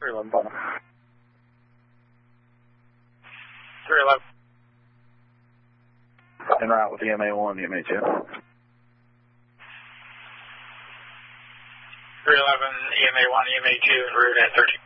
311 Palmer. 311. En route with EMA1, EMA2. 311, EMA1, EMA2, en route at 13.